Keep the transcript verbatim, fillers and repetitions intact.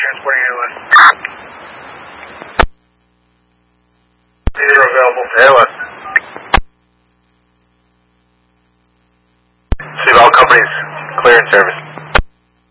transporting airline. Zero available. Airline. See all companies clearance service.